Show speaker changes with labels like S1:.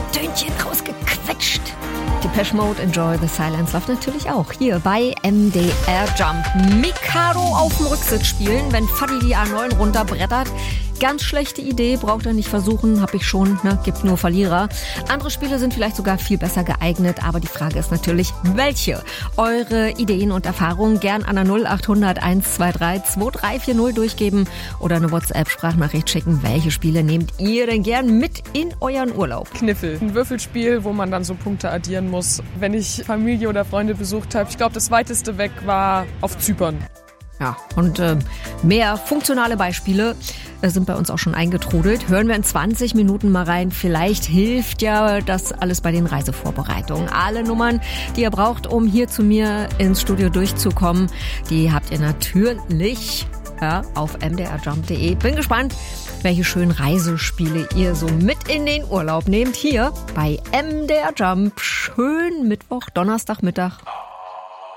S1: Tönchen rausgequetscht. Depeche Mode, Enjoy the Silence läuft natürlich auch hier bei MDR Jump. Mikado auf dem Rücksitz spielen, wenn Fadi die A9 runterbrettert. Ganz schlechte Idee, braucht er nicht versuchen, hab ich schon, gibt nur Verlierer. Andere Spiele sind vielleicht sogar viel besser geeignet, aber die Frage ist natürlich, welche? Eure Ideen und Erfahrungen gern an der 0800 123 2340 durchgeben oder eine WhatsApp-Sprachnachricht schicken. Welche Spiele nehmt ihr denn gern mit in euren Urlaub?
S2: Kniffel, ein Würfelspiel, wo man dann so Punkte addieren muss, wenn ich Familie oder Freunde besucht habe. Ich glaube, das weiteste weg war auf Zypern.
S1: Ja, und mehr funktionale Beispiele sind bei uns auch schon eingetrudelt. Hören wir in 20 Minuten mal rein. Vielleicht hilft ja das alles bei den Reisevorbereitungen. Alle Nummern, die ihr braucht, um hier zu mir ins Studio durchzukommen, die habt ihr natürlich auf mdrjump.de. Bin gespannt, welche schönen Reisespiele ihr so mit in den Urlaub nehmt. Hier bei MDR Jump. Schönen Mittwoch, Donnerstagmittag.